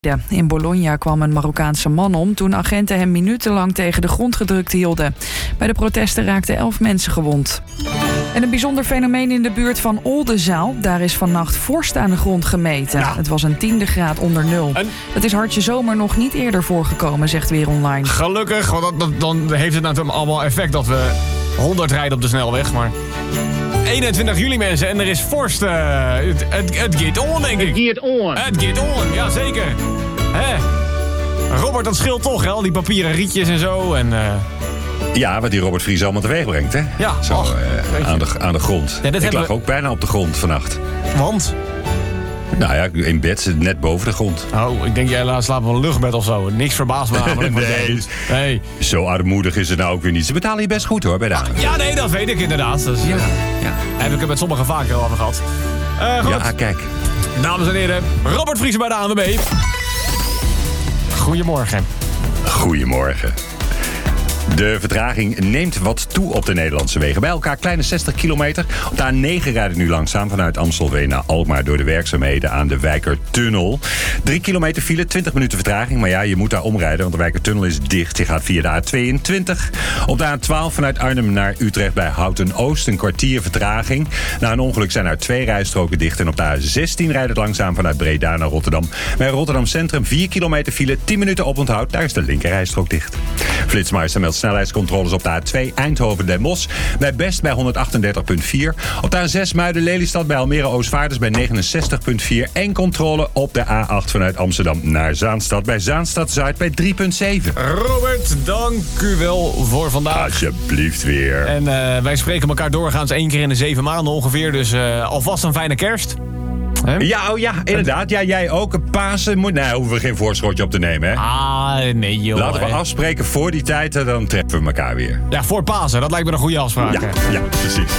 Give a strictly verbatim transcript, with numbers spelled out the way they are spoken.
In Bologna kwam een Marokkaanse man om toen agenten hem minutenlang tegen de grond gedrukt hielden. Bij de protesten raakten elf mensen gewond. En een bijzonder fenomeen in de buurt van Oldenzaal. Daar is vannacht vorst aan de grond gemeten. Ja. Het was een tiende graad onder nul. En? Het is hartje zomer nog niet eerder voorgekomen, zegt Weer Online. Gelukkig, want dan, dan heeft het natuurlijk allemaal effect dat we honderd rijden op de snelweg, maar eenentwintig juli mensen en er is vorst. Uh, het, het, het gaat on, denk ik. Het gaat on. Het gaat on, ja zeker. Hè? Robert, dat scheelt toch, hè? Al die papieren rietjes en zo. En, uh... Ja, wat die Robert Vries allemaal teweeg brengt, hè? Ja, zo ach, uh, aan, de, aan de grond. Ja, ik lag we... ook bijna op de grond vannacht. Want? Nou ja, in bed, net boven de grond. Oh, ik denk jij slaapt op een luchtbed of zo. Niks verbaast me namelijk. nee, nee, zo armoedig is het nou ook weer niet. Ze betalen je best goed, hoor, bij de Ach, ja, nee, dat weet ik inderdaad. Dus, ja, ja. Heb ik het met sommigen vaker al over gehad. Uh, goed. Ja, kijk. Dames en heren, Robert Vries bij de A N W B. Goedemorgen. Goedemorgen. De vertraging neemt wat toe op de Nederlandse wegen. Bij elkaar kleine zestig kilometer. Op de A negen rijdt het nu langzaam vanuit Amstelveen naar Alkmaar door de werkzaamheden aan de Wijkertunnel. Drie kilometer file, twintig minuten vertraging. Maar ja, je moet daar omrijden, want de Wijkertunnel is dicht. Je gaat via de A tweeëntwintig. Op de A twaalf vanuit Arnhem naar Utrecht bij Houten-Oost een kwartier vertraging. Na een ongeluk zijn er twee rijstroken dicht. En op de A zestien rijdt het langzaam vanuit Breda naar Rotterdam. Bij Rotterdam Centrum vier kilometer file, tien minuten oponthoud. Daar is de linkerrijstrook dicht. Flitsmeister meldt snelheidscontroles op de A twee Eindhoven-Den Bosch. Bij Best bij honderdachtendertig komma vier. Op de A zes Muiden-Lelystad bij Almere-Oostvaarders bij negenenzestig komma vier. En controle op de A acht vanuit Amsterdam naar Zaanstad bij Zaanstad-Zuid bij drie komma zeven. Robert, dank u wel voor vandaag. Alsjeblieft weer. En uh, wij spreken elkaar doorgaans één keer in de zeven maanden ongeveer. Dus uh, alvast een fijne kerst. He? Ja, oh ja, inderdaad. Ja, jij ook. Pasen moet... Nee, hoeven we geen voorschotje op te nemen, hè? Ah, nee, joh. Laten we afspreken voor die tijd, dan treffen we elkaar weer. Ja, voor Pasen. Dat lijkt me een goede afspraak. Ja, ja, precies.